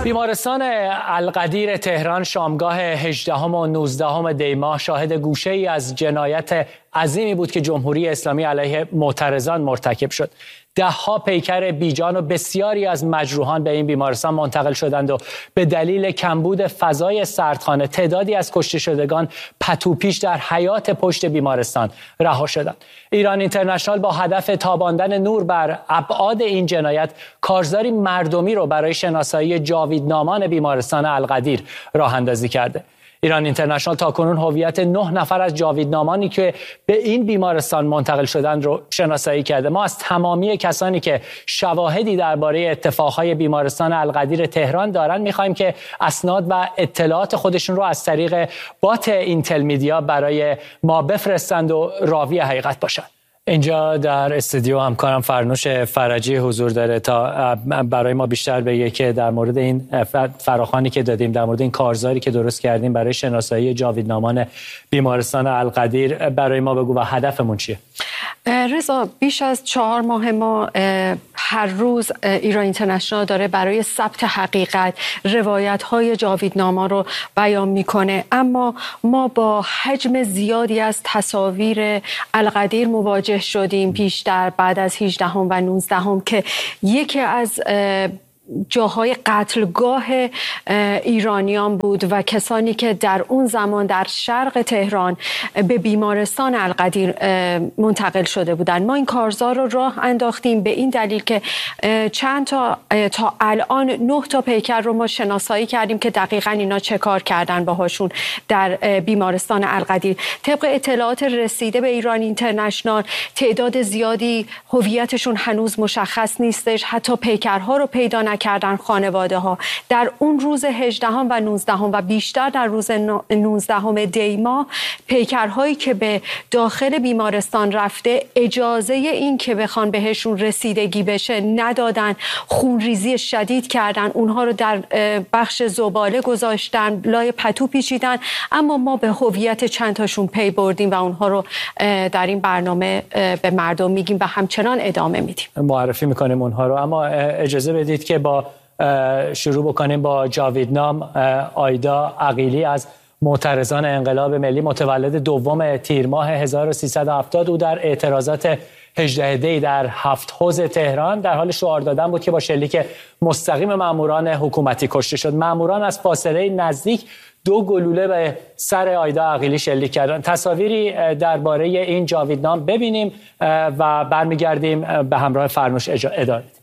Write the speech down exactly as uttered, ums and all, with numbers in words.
بیمارستان القدیر تهران شامگاه هجدهم و نوزدهم دی ماه شاهد گوشه‌ای از جنایت عظیمی بود که جمهوری اسلامی علیه معترضان مرتکب شد. ده ها پیکر بیجان و بسیاری از مجروحان به این بیمارستان منتقل شدند و به دلیل کمبود فضای سردخانه تعدادی از کشته شدگان پتوپیش در حیاط پشت بیمارستان رها شدند. ایران اینترنشنال با هدف تاباندن نور بر ابعاد این جنایت کارزاری مردمی رو برای شناسایی جاویدنامان بیمارستان القدیر راه اندازی کرده. ایران اینترنشنال تاکنون هویت نه نفر از جاویدنامانی که به این بیمارستان منتقل شدند رو شناسایی کرده. ما از تمامی کسانی که شواهدی درباره اتفاقهای بیمارستان القدیر تهران دارند می‌خوایم که اسناد و اطلاعات خودشون رو از طریق بات اینتل میدیا برای ما بفرستند و راوی حقیقت باشند. اینجا در استودیو همکارم فرنوش فرجی حضور داره تا برای ما بیشتر بگه که در مورد این فراخوانی که دادیم، در مورد این کارزاری که درست کردیم برای شناسایی جاویدنامان بیمارستان القدیر برای ما بگو و هدفمون چیه؟ رضا، بیش از چهار ماه ما هر روز ایران اینترنشنال داره برای ثبت حقیقت روایت‌های جاویدناما رو بیان میکنه، اما ما با حجم زیادی از تصاویر القدیر مواجه شدیم بیشتر بعد از هجدهم و نوزدهم که یکی از جاهای قتلگاه ایرانیان بود و کسانی که در اون زمان در شرق تهران به بیمارستان القدیر منتقل شده بودند. ما این کارزار رو راه انداختیم به این دلیل که چند تا تا الان نه تا پیکر رو ما شناسایی کردیم که دقیقاً اینا چه کار کردن باهاشون در بیمارستان القدیر. طبق اطلاعات رسیده به ایران اینترنشنال تعداد زیادی هویتشون هنوز مشخص نیستش، حتی پیکرها رو پیدا کردن خانواده ها. در اون روز هجدهم و نوزدهم و بیشتر در روز نوزدهم دی ماه پیکرهایی که به داخل بیمارستان رفته اجازه این که بخوان بهشون رسیدگی بشه ندادن، خونریزی شدید کردن، اونها رو در بخش زباله گذاشتن، لای پتو پیچیدن، اما ما به هویت چند تاشون پی بردیم و اونها رو در این برنامه به مردم میگیم و همچنان ادامه میدیم، معرفی میکنیم اونها رو. اما اجازه بدید که با شروع بکنیم با جاویدنام آیدا عقیلی از معترضان انقلاب ملی، متولد دوم تیر ماه هزار و سیصد و هفتاد. او در اعتراضات هجده دی در هفت حوض تهران در حال شعار دادن بود که با شلیک مستقیم ماموران حکومتی کشته شد. ماموران از فاصله نزدیک دو گلوله به سر آیدا عقیلی شلیک کردند. تصاویری درباره این جاویدنام ببینیم و برمیگردیم به همراه فرنوش ادامه.